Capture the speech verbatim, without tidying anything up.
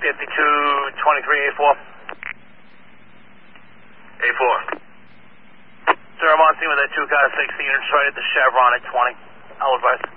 fifty-two twenty-three A four. A four. Sir, I'm on scene with that two car sixteen inch right at the Chevron at twenty. I'll advise.